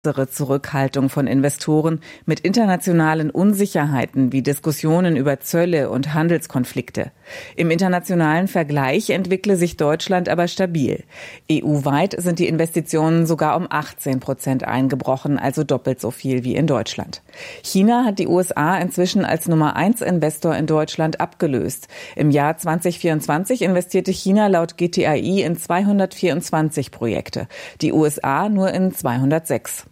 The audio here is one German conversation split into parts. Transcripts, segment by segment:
Zurückhaltung von Investoren mit internationalen Unsicherheiten wie Diskussionen über Zölle und Handelskonflikte. Im internationalen Vergleich entwickle sich Deutschland aber stabil. EU-weit sind die Investitionen sogar um 18% eingebrochen, also doppelt so viel wie in Deutschland. China hat die USA inzwischen als Nummer 1 Investor in Deutschland abgelöst. Im Jahr 2024 investierte China laut GTAI in 224 Projekte, die USA nur in 206.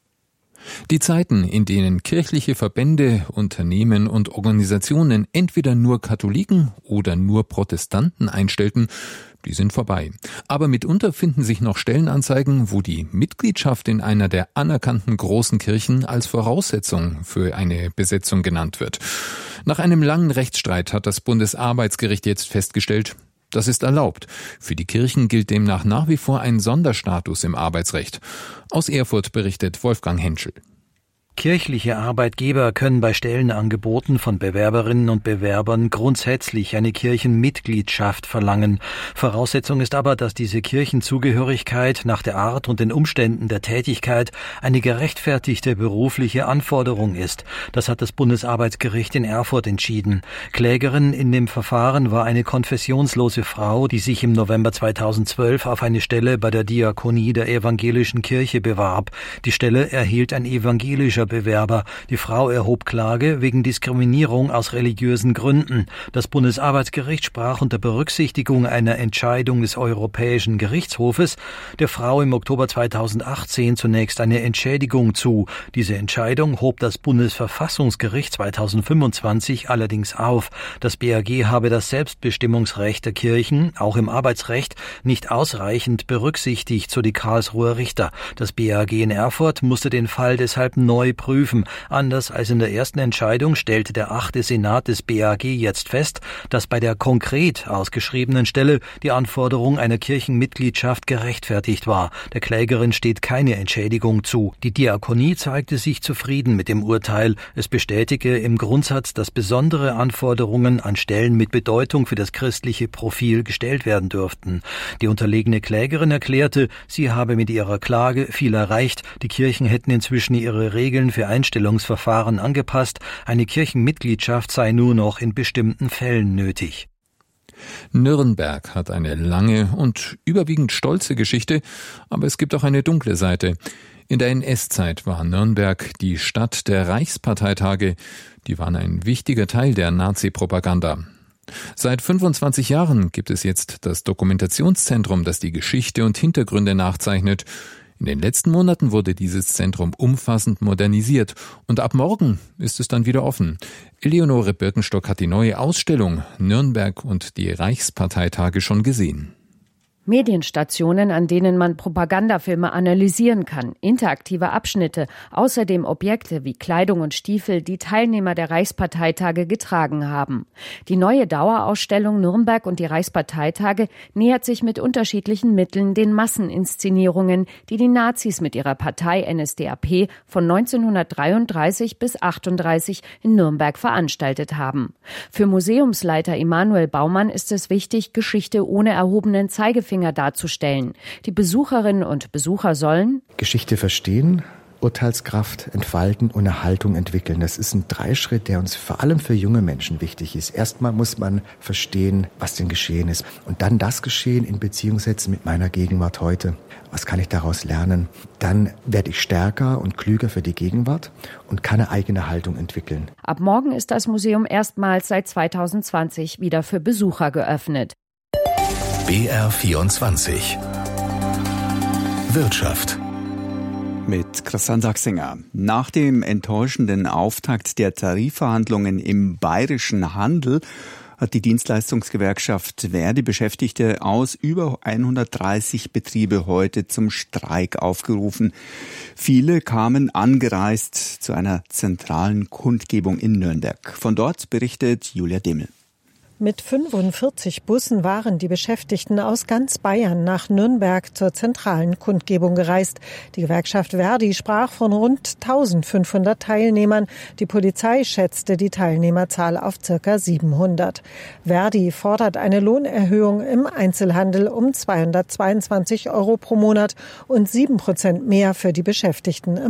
Die Zeiten, in denen kirchliche Verbände, Unternehmen und Organisationen entweder nur Katholiken oder nur Protestanten einstellten, die sind vorbei. Aber mitunter finden sich noch Stellenanzeigen, wo die Mitgliedschaft in einer der anerkannten großen Kirchen als Voraussetzung für eine Besetzung genannt wird. Nach einem langen Rechtsstreit hat das Bundesarbeitsgericht jetzt festgestellt, das ist erlaubt. Für die Kirchen gilt demnach nach wie vor ein Sonderstatus im Arbeitsrecht. Aus Erfurt berichtet Wolfgang Henschel. Kirchliche Arbeitgeber können bei Stellenangeboten von Bewerberinnen und Bewerbern grundsätzlich eine Kirchenmitgliedschaft verlangen. Voraussetzung ist aber, dass diese Kirchenzugehörigkeit nach der Art und den Umständen der Tätigkeit eine gerechtfertigte berufliche Anforderung ist. Das hat das Bundesarbeitsgericht in Erfurt entschieden. Klägerin in dem Verfahren war eine konfessionslose Frau, die sich im November 2012 auf eine Stelle bei der Diakonie der evangelischen Kirche bewarb. Die Stelle erhielt ein evangelischer Bewerber. Die Frau erhob Klage wegen Diskriminierung aus religiösen Gründen. Das Bundesarbeitsgericht sprach unter Berücksichtigung einer Entscheidung des Europäischen Gerichtshofes der Frau im Oktober 2018 zunächst eine Entschädigung zu. Diese Entscheidung hob das Bundesverfassungsgericht 2025 allerdings auf. Das BAG habe das Selbstbestimmungsrecht der Kirchen, auch im Arbeitsrecht, nicht ausreichend berücksichtigt, so die Karlsruher Richter. Das BAG in Erfurt musste den Fall deshalb neu prüfen. Anders als in der ersten Entscheidung stellte der 8. Senat des BAG jetzt fest, dass bei der konkret ausgeschriebenen Stelle die Anforderung einer Kirchenmitgliedschaft gerechtfertigt war. Der Klägerin steht keine Entschädigung zu. Die Diakonie zeigte sich zufrieden mit dem Urteil. Es bestätige im Grundsatz, dass besondere Anforderungen an Stellen mit Bedeutung für das christliche Profil gestellt werden dürften. Die unterlegene Klägerin erklärte, sie habe mit ihrer Klage viel erreicht. Die Kirchen hätten inzwischen ihre Regeln für Einstellungsverfahren angepasst. Eine Kirchenmitgliedschaft sei nur noch in bestimmten Fällen nötig. Nürnberg hat eine lange und überwiegend stolze Geschichte, aber es gibt auch eine dunkle Seite. In der NS-Zeit war Nürnberg die Stadt der Reichsparteitage. Die waren ein wichtiger Teil der Nazi-Propaganda. Seit 25 Jahren gibt es jetzt das Dokumentationszentrum, das die Geschichte und Hintergründe nachzeichnet. In den letzten Monaten wurde dieses Zentrum umfassend modernisiert und ab morgen ist es dann wieder offen. Eleonore Birkenstock hat die neue Ausstellung Nürnberg und die Reichsparteitage schon gesehen. Medienstationen, an denen man Propagandafilme analysieren kann, interaktive Abschnitte, außerdem Objekte wie Kleidung und Stiefel, die Teilnehmer der Reichsparteitage getragen haben. Die neue Dauerausstellung Nürnberg und die Reichsparteitage nähert sich mit unterschiedlichen Mitteln den Masseninszenierungen, die die Nazis mit ihrer Partei NSDAP von 1933 bis 1938 in Nürnberg veranstaltet haben. Für Museumsleiter Emanuel Baumann ist es wichtig, Geschichte ohne erhobenen Zeigefinger darzustellen. Die Besucherinnen und Besucher sollen Geschichte verstehen, Urteilskraft entfalten und eine Haltung entwickeln. Das ist ein Dreischritt, der uns vor allem für junge Menschen wichtig ist. Erstmal muss man verstehen, was denn geschehen ist und dann das Geschehen in Beziehung setzen mit meiner Gegenwart heute. Was kann ich daraus lernen? Dann werde ich stärker und klüger für die Gegenwart und kann eine eigene Haltung entwickeln. Ab morgen ist das Museum erstmals seit 2020 wieder für Besucher geöffnet. BR24 Wirtschaft mit Christian Sachsinger. Nach dem enttäuschenden Auftakt der Tarifverhandlungen im bayerischen Handel hat die Dienstleistungsgewerkschaft Verdi Beschäftigte aus über 130 Betriebe heute zum Streik aufgerufen. Viele kamen angereist zu einer zentralen Kundgebung in Nürnberg. Von dort berichtet Julia Dimmel. Mit 45 Bussen waren die Beschäftigten aus ganz Bayern nach Nürnberg zur zentralen Kundgebung gereist. Die Gewerkschaft Verdi sprach von rund 1500 Teilnehmern. Die Polizei schätzte die Teilnehmerzahl auf ca. 700. Verdi fordert eine Lohnerhöhung im Einzelhandel um 222 € pro Monat und 7% mehr für die Beschäftigten im